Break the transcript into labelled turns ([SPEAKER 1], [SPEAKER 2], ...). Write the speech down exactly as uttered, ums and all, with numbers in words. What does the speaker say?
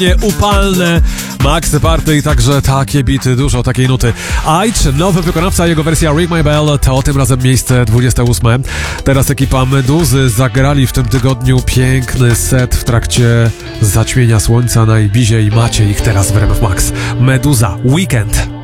[SPEAKER 1] upalne Max Party i także takie bity, dużo takiej nuty. Aitch, nowy wykonawca, jego wersja Ring My Bell, to tym razem miejsce dwudzieste ósme. Teraz ekipa Meduzy zagrali w tym tygodniu piękny set w trakcie zaćmienia słońca na Ibizie i macie ich teraz w R M F Max. Meduza, Weekend.